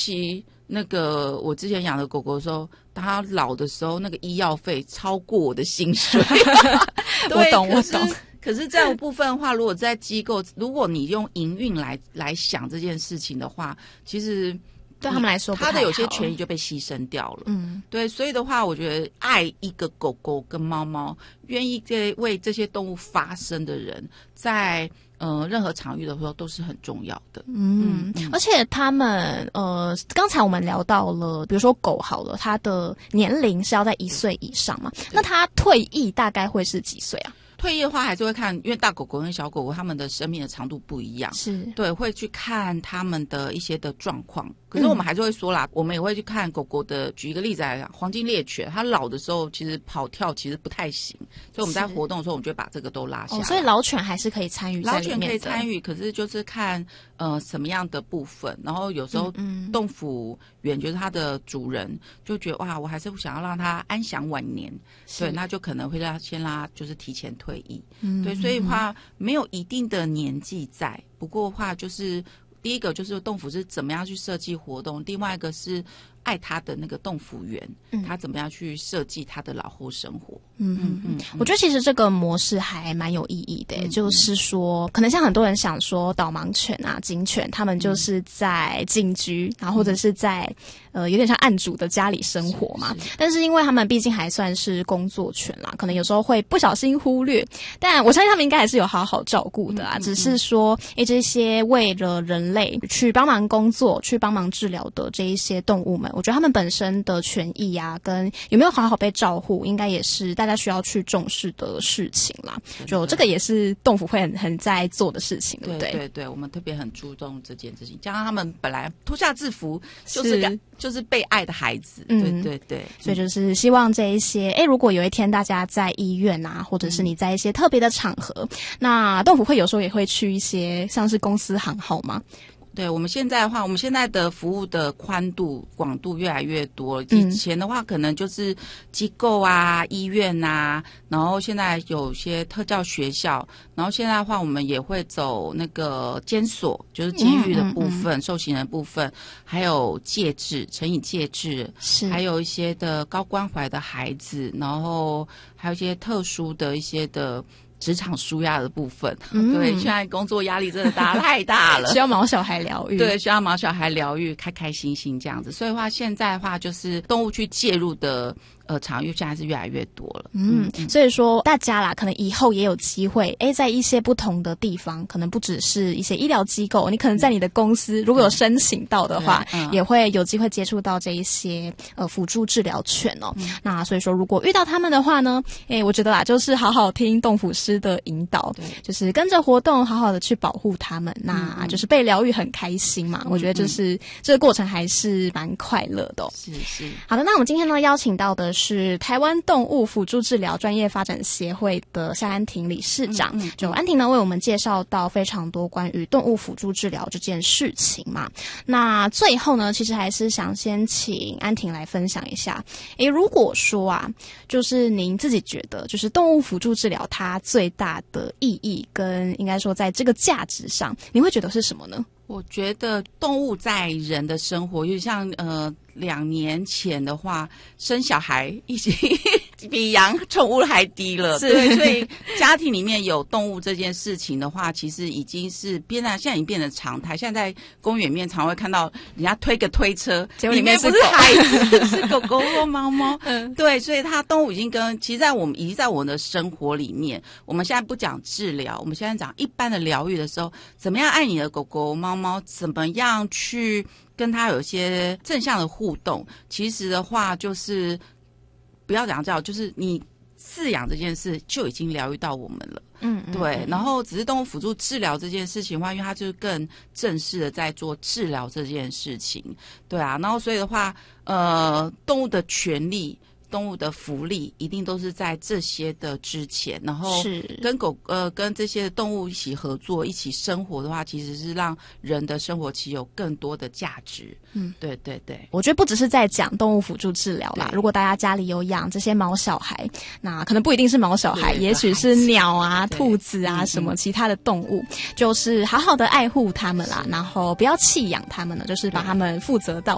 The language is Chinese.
其那个我之前养的狗狗的时候，当它老的时候，那个医药费超过我的薪水。 我懂。 可是债务部分的话，如果在机构，如果你用营运来想这件事情的话，其实对他们来说不太好， 他的有些权益就被牺牲掉了。对，所以的话，我觉得爱一个狗狗跟猫猫，愿意为这些动物发声的人，在任何场域的时候都是很重要的。 而且他们刚才我们聊到了，比如说狗好了，它的年龄是要在1岁以上嘛，那它退役大概会是几岁啊？ 退役的话还是会看，因为大狗狗跟小狗狗它们的生命的长度不一样， 是对，会去看它们的一些的状况。可是我们还是会说啦，我们也会去看狗狗的。举一个例子来讲，黄金猎犬，它老的时候其实跑跳其实不太行，所以我们在活动的时候，我们就会把这个都拉下来。 所以老犬还是可以参与在里面的。 老犬可以参与，可是就是看什么样的部分。然后有时候动辅员就是它的主人就觉得哇，我还是想要让它安享晚年，对，那就可能会先让它就是提前退役。对，所以的话没有一定的年纪在，不过的话就是第一个就是动辅是怎么样去设计活动，另外一个是爱他的那个动辅员，他怎么样去设计他的老后生活。 我觉得其实这个模式还蛮有意义的，就是说可能像很多人想说导盲犬啊、警犬，他们就是在警局，然后或者是在有点像案主的家里生活嘛，但是因为他们毕竟还算是工作犬啦，可能有时候会不小心忽略，但我相信他们应该还是有好好照顾的啊，只是说这些为了人类去帮忙工作、去帮忙治疗的这一些动物们，我觉得他们本身的权益啊，跟有没有好好被照顾，应该也是大家需要去重视的事情啦。就这个也是动辅会很在做的事情，对不对？ 对，我们特别很注重这件事情。加上他们本来脱下制服就是被爱的孩子，对， 所以就是希望这一些，如果有一天大家在医院啊，或者是你在一些特别的场合，那动辅会有时候也会去一些像是公司行号吗？ 对，我们现在的话，我们现在的服务的宽度、广度越来越多。以前的话，可能就是机构啊、医院啊，然后现在有些特教学校，然后现在的话，我们也会走那个监所，就是监狱的部分、受刑人部分，还有戒治、惩以戒治，还有一些的高关怀的孩子，然后还有一些特殊的一些的职场抒压的部分。对，现在工作压力真的太大了， 需要毛小孩疗愈。 对，需要毛小孩疗愈，开开心心这样子。所以的话，现在的话就是动物去介入的场域现在是越来越多了。 所以说大家啦，可能以后也有机会，在一些不同的地方，可能不只是一些医疗机构，你可能在你的公司如果有申请到的话，也会有机会接触到这一些辅助治疗犬哦。那所以说，如果遇到他们的话呢，我觉得啦，就是好好听动辅师的引导，就是跟着活动，好好的去保护他们，那就是被疗愈很开心嘛。我觉得就是这个过程还是蛮快乐的哦。 是。 好的，那我们今天呢邀请到的是台湾动物辅助治疗专业发展协会的夏安婷理事长。就安婷呢为我们介绍到非常多关于动物辅助治疗这件事情嘛。那最后呢，其实还是想先请安婷来分享一下，如果说啊，就是您自己觉得，就是动物辅助治疗它最大的意义跟应该说在这个价值上，你会觉得是什么呢？ 我觉得动物在人的生活，就像2年前的话，生小孩已经比养宠物还低了。对，所以家庭里面有动物这件事情的话，其实已经是现在已经变成常态。现在在公园里面常会看到人家推个推车，里面不是孩子，是狗狗或猫猫。对，所以它动物已经其实已经在我们的生活里面。我们现在不讲治疗，我们现在讲一般的疗愈的时候，怎么样爱你的狗狗猫猫，怎么样去跟他有一些正向的互动。其实的话就是不要讲叫，就是你饲养这件事就已经疗愈到我们了。对，然后只是动物辅助治疗这件事情的话，因为它就是更正式的在做治疗这件事情。对啊，然后所以的话动物的权利、动物的福利一定都是在这些的之前，然后跟这些动物一起合作、一起生活的话，其实是让人的生活期有更多的价值。对， 我觉得不只是在讲动物辅助治疗啦，如果大家家里有养这些毛小孩，那可能不一定是毛小孩，也许是鸟啊、兔子啊什么其他的动物，就是好好的爱护他们啦，然后不要弃养他们了，就是把他们负责到